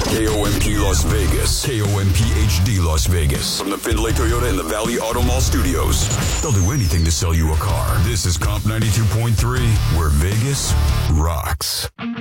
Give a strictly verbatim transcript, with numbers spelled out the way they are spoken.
K O M P Las Vegas. K O M P H D Las Vegas. From the Findlay Toyota and the Valley Auto Mall studios. They'll do anything to sell you a car. This is Comp ninety-two point three, where Vegas rocks.